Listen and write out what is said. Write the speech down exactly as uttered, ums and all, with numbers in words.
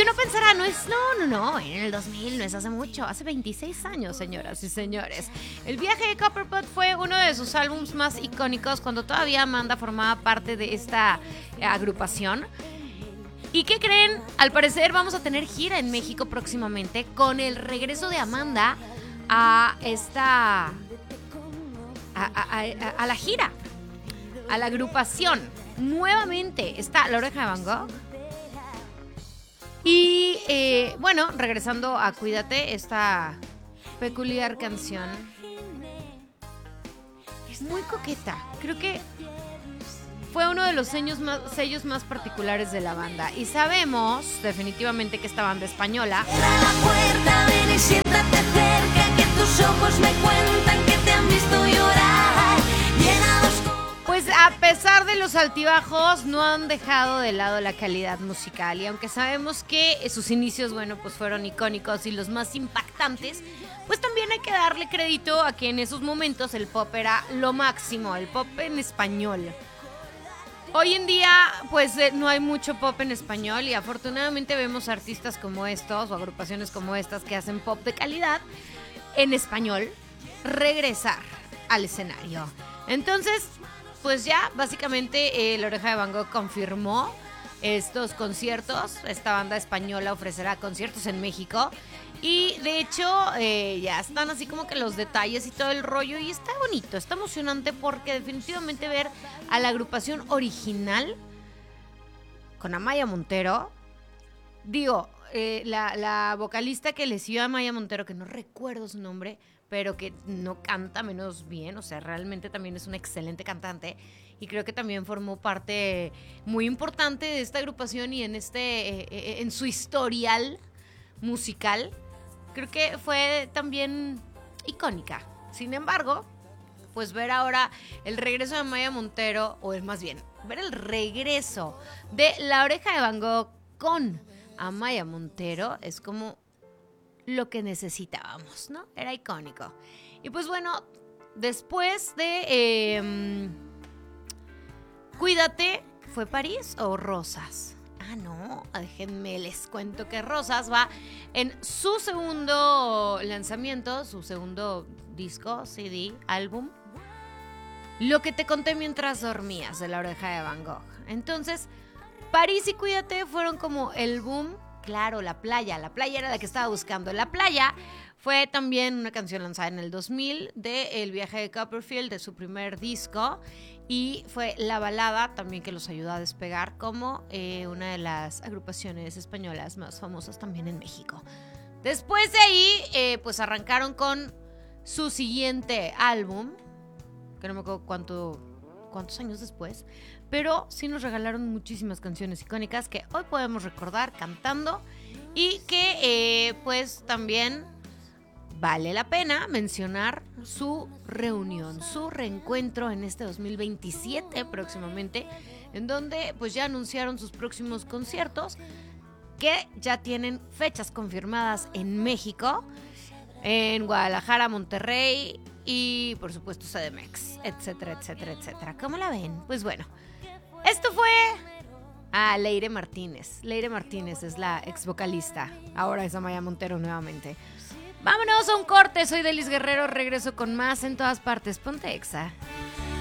uno pensará, no es, no, no, no, en el dos mil, no es hace mucho, hace veintiséis años, señoras y señores. El viaje de Copperpot fue uno de sus álbumes más icónicos cuando todavía Amanda formaba parte de esta agrupación. ¿Y qué creen? Al parecer vamos a tener gira en México próximamente con el regreso de Amanda a esta... a, a, a, a la gira, a la agrupación. Nuevamente está La Oreja de Van Gogh. Y eh, bueno, regresando a Cuídate, esta peculiar canción es muy coqueta. Creo que fue uno de los sellos más, sellos más particulares de la banda. Y sabemos definitivamente que esta banda española. Cierra la puerta, ven y siéntate cerca, que tus ojos me cuentan que te han visto llorar. Llenados con... Pues a pesar de los altibajos, no han dejado de lado la calidad musical. Y aunque sabemos que sus inicios, bueno, pues fueron icónicos y los más impactantes, pues también hay que darle crédito a que en esos momentos el pop era lo máximo, el pop en español. Hoy en día, pues eh, no hay mucho pop en español y afortunadamente vemos artistas como estos o agrupaciones como estas que hacen pop de calidad en español regresar al escenario. Entonces, pues ya básicamente eh, La Oreja de Van Gogh confirmó estos conciertos. Esta banda española ofrecerá conciertos en México. Y de hecho eh, ya están así como que los detalles y todo el rollo. Y está bonito, está emocionante porque definitivamente ver a la agrupación original con Amaya Montero. Digo, eh, la, la vocalista que le siguió a Amaya Montero, que no recuerdo su nombre, pero que no canta menos bien. O sea, realmente también es una excelente cantante. Y creo que también formó parte muy importante de esta agrupación y en, este, eh, en su historial musical. Creo que fue también icónica. Sin embargo, pues ver ahora el regreso de Amaya Montero, o el, más bien, ver el regreso de La Oreja de Van Gogh con Amaya Montero es como lo que necesitábamos, ¿no? Era icónico. Y pues bueno, después de eh, Cuídate, ¿fue París o Rosas? Ah, no, déjenme les cuento que Rosas va en su segundo lanzamiento, su segundo disco, C D, álbum. Lo que te conté mientras dormías, de La Oreja de Van Gogh. Entonces, París y Cuídate fueron como el boom. Claro, La Playa, La Playa era la que estaba buscando. La Playa fue también una canción lanzada en el dos mil de El Viaje de Copperfield, de su primer disco. Y fue la balada también que los ayudó a despegar como eh, una de las agrupaciones españolas más famosas también en México. Después de ahí, eh, pues arrancaron con su siguiente álbum, que no me acuerdo cuánto, cuántos años después, pero sí nos regalaron muchísimas canciones icónicas que hoy podemos recordar cantando y que eh, pues también vale la pena mencionar su reunión, su reencuentro en este dos mil veintisiete próximamente, en donde pues ya anunciaron sus próximos conciertos que ya tienen fechas confirmadas en México, en Guadalajara, Monterrey y por supuesto C D M X, etcétera, etcétera, etcétera. ¿Cómo la ven? Pues bueno, esto fue a Leire Martínez. Leire Martínez es la ex vocalista, ahora es Amaya Montero nuevamente. Vámonos a un corte, soy Delis Guerrero, regreso con más en todas partes, ponte Exa.